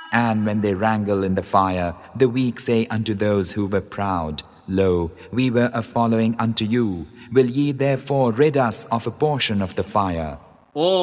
And when they wrangle in the fire, the weak say unto those who were proud, Lo, we were a following unto you. Will ye therefore rid us of a portion of the fire?